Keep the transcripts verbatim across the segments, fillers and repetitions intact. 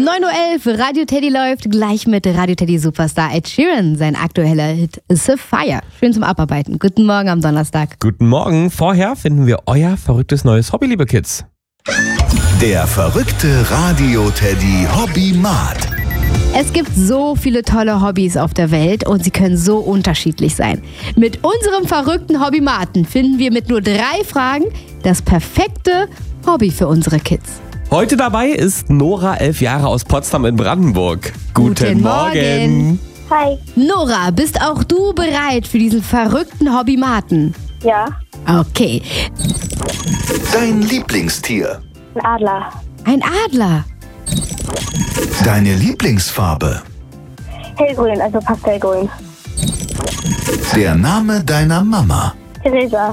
neun Uhr elf, Radio Teddy läuft gleich mit Radio Teddy Superstar Ed Sheeran. Sein aktueller Hit Sapphire. Schön zum Abarbeiten. Guten Morgen am Donnerstag. Guten Morgen. Vorher finden wir euer verrücktes neues Hobby, liebe Kids. Der verrückte Radio Teddy Hobbymat. Es gibt so viele tolle Hobbys auf der Welt und sie können so unterschiedlich sein. Mit unserem verrückten Hobbymaten finden wir mit nur drei Fragen das perfekte Hobby für unsere Kids. Heute dabei ist Nora, elf Jahre, aus Potsdam in Brandenburg. Guten Morgen. Hi. Nora, bist auch du bereit für diesen verrückten Hobbymaten? Ja, Okay. Dein Lieblingstier. ein Adler. Ein Adler. Deine Lieblingsfarbe. Hellgrün, also Pastellgrün. Der Name deiner Mama. Theresa.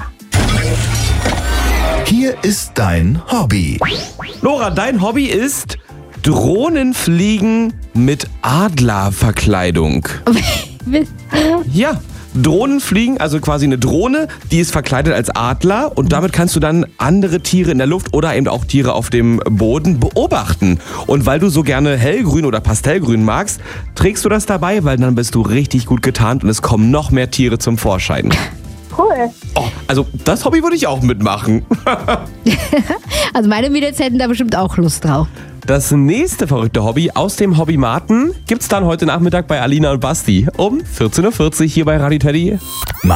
Hier ist dein Hobby. Nora, dein Hobby ist Drohnenfliegen mit Adlerverkleidung. Ja, Drohnenfliegen, also quasi eine Drohne, die ist verkleidet als Adler und damit kannst du dann andere Tiere in der Luft oder eben auch Tiere auf dem Boden beobachten. Und weil du so gerne hellgrün oder pastellgrün magst, trägst du das dabei, weil dann bist du richtig gut getarnt und es kommen noch mehr Tiere zum Vorschein. Cool. Oh, also das Hobby würde ich auch mitmachen. Also meine Mädels hätten da bestimmt auch Lust drauf. Das nächste verrückte Hobby aus dem Hobbymaten gibt's dann heute Nachmittag bei Alina und Basti um vierzehn Uhr vierzig hier bei Radio Teddy.